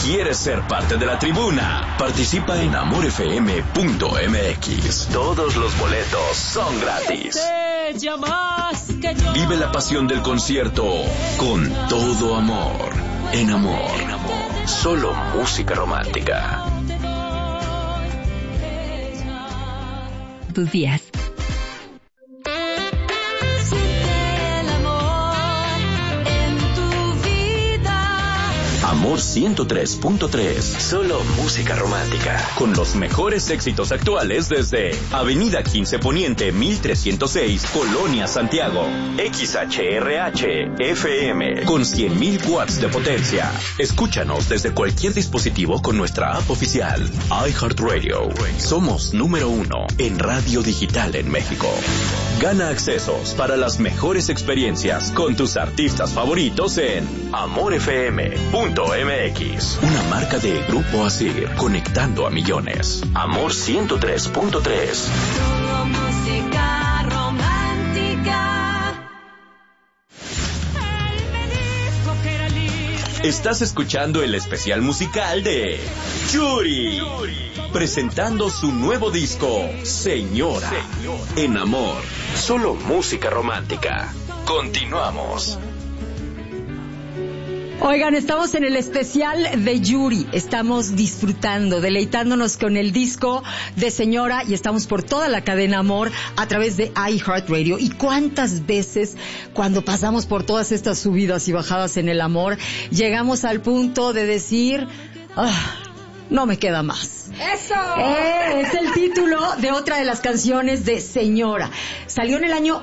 ¿Quieres ser parte de la tribuna? Participa en amorfm.mx. Todos los boletos son gratis. Vive la pasión del concierto con todo amor. En Amor. Solo música romántica. Tus días. Amor 103.3. Solo música romántica. Con los mejores éxitos actuales desde Avenida 15 Poniente 1306, Colonia Santiago. XHRH FM con 100.000 watts de potencia. Escúchanos desde cualquier dispositivo con nuestra app oficial. iHeartRadio. Somos número 1 en radio digital en México. Gana accesos para las mejores experiencias con tus artistas favoritos en amorfm.mx. Una marca de Grupo Asir, conectando a millones. Amor 103.3. Solo música romántica. Estás escuchando el especial musical de Yuri, presentando su nuevo disco, Señora. En Amor, solo música romántica. Continuamos. Oigan, estamos en el especial de Yuri. Estamos disfrutando, deleitándonos con el disco de Señora y estamos por toda la cadena Amor a través de iHeartRadio. ¿Y cuántas veces cuando pasamos por todas estas subidas y bajadas en el amor llegamos al punto de decir, no me queda más? ¡Eso! Es el título de otra de las canciones de Señora. Salió en el año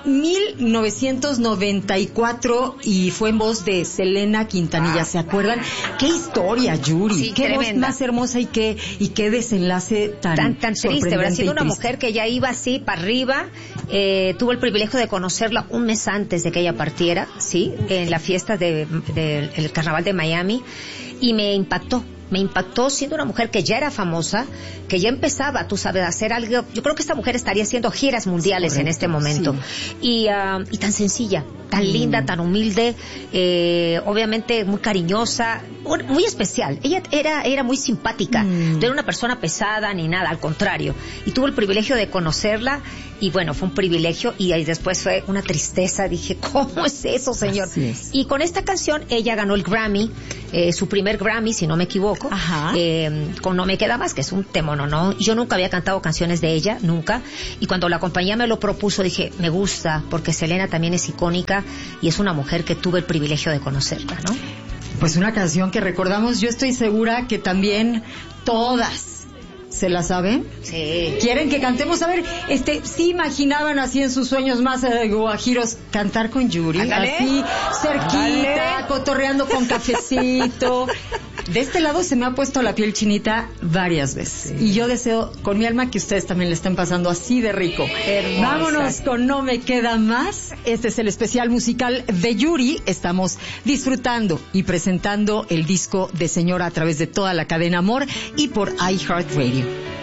1994 y fue en voz de Selena Quintanilla. ¿Se acuerdan? ¡Qué historia, Yuri! Sí, ¡Qué tremenda. voz más hermosa y qué desenlace tan triste, ¿verdad? Siendo una triste. mujer que ya iba así para arriba, tuve el privilegio de conocerla un mes antes de que ella partiera, ¿sí? En la fiesta el Carnaval de Miami, y me impactó siendo una mujer que ya era famosa, que ya empezaba, tú sabes, a hacer algo. Yo creo que esta mujer estaría haciendo giras mundiales. Correcto, en este momento. Sí. Y tan sencilla, tan linda, tan humilde, obviamente muy cariñosa, muy especial. Ella era muy simpática, no era una persona pesada ni nada, al contrario. Y tuve el privilegio de conocerla y bueno, fue un privilegio y ahí después fue una tristeza. Dije, ¿cómo es eso, señor? Es. Y con esta canción ella ganó el Grammy, su primer Grammy, si no me equivoco. Ajá. Con No me queda más, que es un temono, ¿no? Yo nunca había cantado canciones de ella, nunca. Y cuando la compañía me lo propuso, dije, me gusta, porque Selena también es icónica y es una mujer que tuve el privilegio de conocerla, ¿no? Pues una canción que recordamos, yo estoy segura que también todas ¿se la saben? Sí. ¿Quieren que cantemos? A ver, ¿sí imaginaban así en sus sueños más guajiros cantar con Yuri? Ándale. Así, cerquita, Ándale. Cotorreando con cafecito. De este lado se me ha puesto la piel chinita varias veces. Sí. Y yo deseo con mi alma que ustedes también le estén pasando así de rico. Hermosa. Vámonos con No me queda más. Este es el especial musical de Yuri. Estamos disfrutando y presentando el disco de Señora a través de toda la cadena Amor y por iHeartRadio.